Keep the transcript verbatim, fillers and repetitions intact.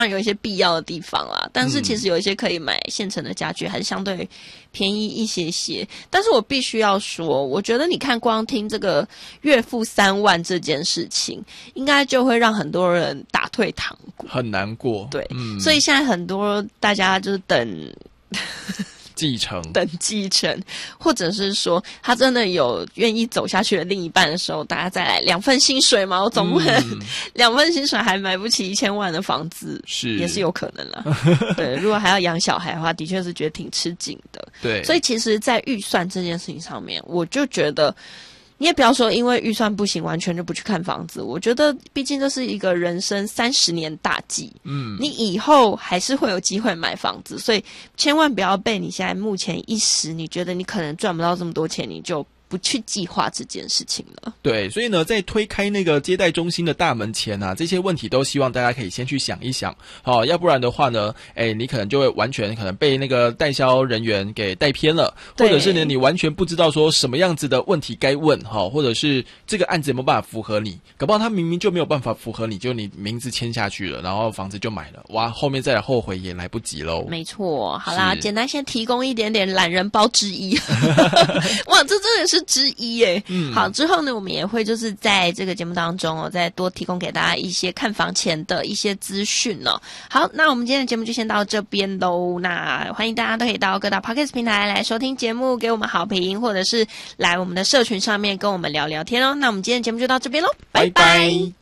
有一些必要的地方啦，但是其实有一些可以买现成的家具，还是相对便宜一些些。但是我必须要说，我觉得你看光听这个月付三万这件事情，应该就会让很多人打退堂鼓， 很难过。 对， 嗯， 所以现在很多大家就是等。 继承等继承，或者是说他真的有愿意走下去的另一半的时候，大家再来两份薪水嘛，我总不能、嗯、两份薪水还买不起一千万的房子， 是也是有可能啦。对，如果还要养小孩的话，的确是觉得挺吃紧的。 对， 所以其实，在预算这件事情上面，我就觉得。你也不要说因为预算不行完全就不去看房子，我觉得毕竟这是一个人生三十年大计，嗯，你以后还是会有机会买房子，所以千万不要被你现在目前一时你觉得你可能赚不到这么多钱，你就不去计划这件事情了。 对，所以呢，在推开那个接待中心的大门前啊，这些问题都希望大家可以先去想一想，好、哦，要不然的话呢，哎，你可能就会完全可能被那个代销人员给带偏了，或者是呢，你完全不知道说什么样子的问题该问，哈、哦，或者是这个案子有没有办法符合你，搞不好他明明就没有办法符合你，就你名字签下去了，然后房子就买了，哇，后面再来后悔也来不及喽。 没错，好啦，简单先提供一点点懒人包之一，哇，这真的是之一耶。嗯，好，之后呢，我们也会就是在这个节目当中哦，再多提供给大家一些看房前的一些资讯哦。好，那我们今天的节目就先到这边喽。那欢迎大家都可以到各大 Podcast 平台来收听节目，给我们好评，或者是来我们的社群上面跟我们聊聊天哦。那我们今天的节目就到这边喽，拜拜。拜拜。